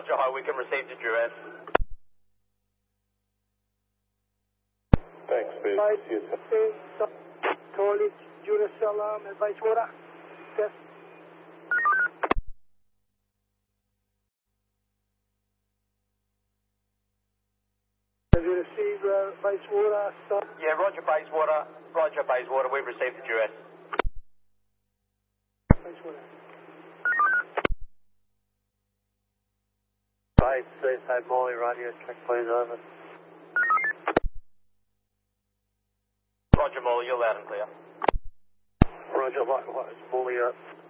Roger, High-Wycombe received address. Thanks, Base. College, Jerusalem, and Bayswater. Test. Have you received Bayswater? Stop. Yeah, Roger, Bayswater. Roger, Bayswater, we've received address. Bayswater. Right, Seaside Morley, radio check please, over. Roger, Molly, you're loud and clear. Roger, likewise, Morley,